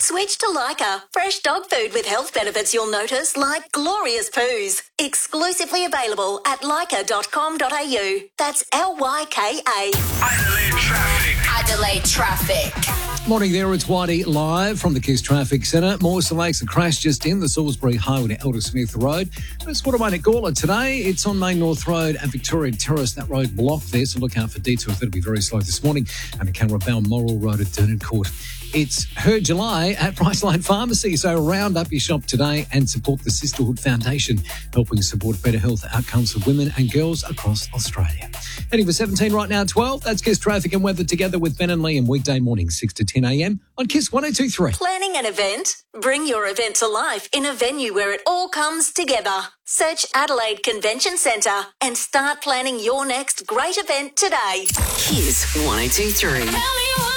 Switch to Lyca. Fresh dog food with health benefits you'll notice, like glorious poos. Exclusively available at lyca.com.au. That's Lyka. Adelaide traffic. Adelaide traffic. Morning there, it's Whitey live from the Kiss Traffic Centre. Morrison Lakes, a crash just in the Salisbury Highway to Elder Smith Road. It's Waterway at Gawler today. It's on Main North Road and Victoria Terrace. That road blocked there, so look out for detours. That'll be very slow this morning. And the Balmoral Road at Durnan Court. It's Her July at Priceline Pharmacy, so round up your shop today and support the Sisterhood Foundation, helping support better health outcomes for women and girls across Australia. Heading for 17 right now, 12. That's Kiss Traffic and Weather together with Ben and Liam, weekday morning, 6 to 10 a.m. on Kiss 102.3. Planning an event? Bring your event to life in a venue where it all comes together. Search Adelaide Convention Centre and start planning your next great event today. Kiss 102.3.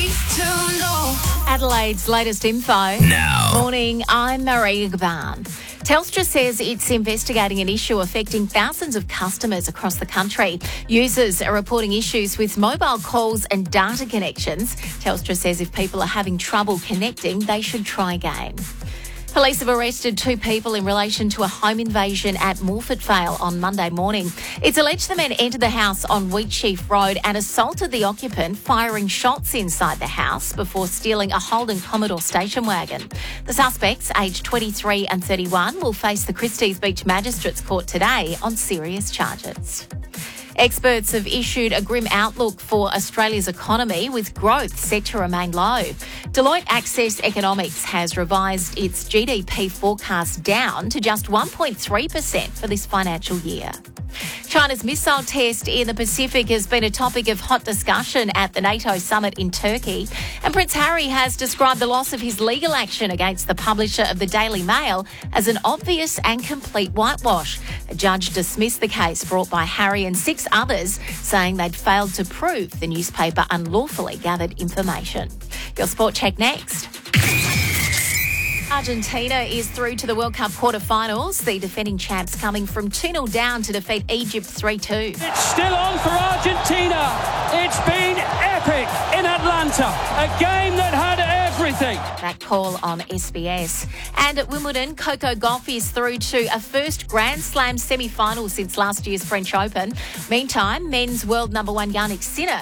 Adelaide's latest info. Now. Morning, I'm Marie Gaban. Telstra says it's investigating an issue affecting thousands of customers across the country. Users are reporting issues with mobile calls and data connections. Telstra says if people are having trouble connecting, they should try again. Police have arrested 2 people in relation to a home invasion at Morford Vale on Monday morning. It's alleged the men entered the house on Wheatsheaf Road and assaulted the occupant, firing shots inside the house before stealing a Holden Commodore station wagon. The suspects, aged 23 and 31, will face the Christie's Beach Magistrates Court today on serious charges. Experts have issued a grim outlook for Australia's economy, with growth set to remain low. Deloitte Access Economics has revised its GDP forecast down to just 1.3% for this financial year. China's missile test in the Pacific has been a topic of hot discussion at the NATO summit in Turkey, and Prince Harry has described the loss of his legal action against the publisher of the Daily Mail as an obvious and complete whitewash. A judge dismissed the case brought by Harry and 6 others, saying they'd failed to prove the newspaper unlawfully gathered information. Your sport check next. Argentina is through to the World Cup quarter-finals. The defending champs coming from 2-0 down to defeat Egypt 3-2. It's still on for Argentina. It's been epic in Atlanta. A game that had everything. That call on SBS. And at Wimbledon, Coco Gauff is through to a first Grand Slam semi-final since last year's French Open. Meantime, men's world number 1 Jannik Sinner